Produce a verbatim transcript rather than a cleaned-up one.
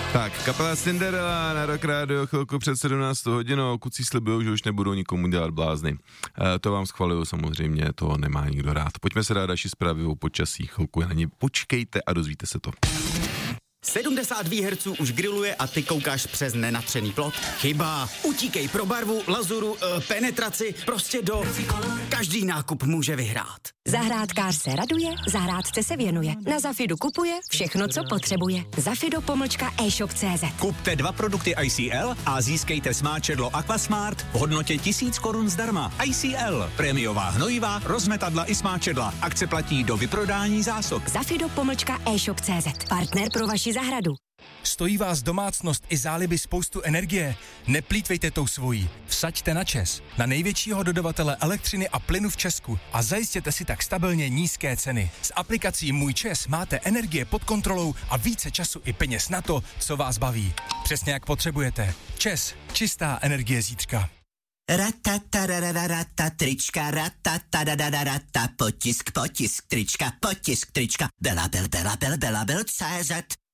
Tak, kapela Cinderella na Rock Radio chvilku před sedmnáctou hodinou, kucí slibují, že už nebudou nikomu dělat blázny. E, to vám schvaluju samozřejmě, to nemá nikdo rád. Pojďme se dát další zprávy o počasí, chvilku na ně počkejte a dozvíte se to. sedmdesát výherců už grilluje a ty koukáš přes nenatřený plot? Chyba. Utíkej pro barvu, lazuru, e, penetraci, prostě do... Každý nákup může vyhrát. Zahrádkář se raduje, zahrádce se věnuje. Na Zafidu kupuje všechno, co potřebuje. Zafido pomlčka e-shop tečka cé zet. Kupte dva produkty I C L a získejte smáčedlo Aquasmart v hodnotě tisíc korun zdarma. I C L, prémiová hnojivá, rozmetadla i smáčedla. Akce platí do vyprodání zásob. Zafido pomlčka e-shop tečka cé zet. Partner pro vaši zahradu. Stojí vás domácnost i záliby spoustu energie? Neplýtvejte tou svojí. Vsaďte na ČEZ, na největšího dodavatele elektřiny a plynu v Česku a zajistěte si tak stabilně nízké ceny. S aplikací Můj ČEZ máte energie pod kontrolou a více času i peněz na to, co vás baví. Přesně jak potřebujete. ČEZ, čistá energie zítřka. Ratatarararata, trička, ratatadadadata, potisk, potisk, trička, potisk, trička, Bela, Bel, Bela, Bel, Bela, Bel, C Z.